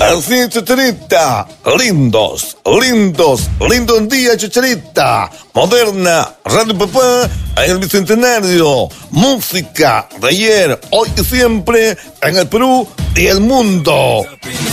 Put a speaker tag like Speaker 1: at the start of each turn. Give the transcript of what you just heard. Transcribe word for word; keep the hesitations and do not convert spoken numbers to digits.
Speaker 1: Así es, Chicharita. Lindos, lindos, lindo día, Chicharita. Moderna, Radio Papá, en el Bicentenario. Música de ayer, hoy y siempre, en el Perú y el mundo.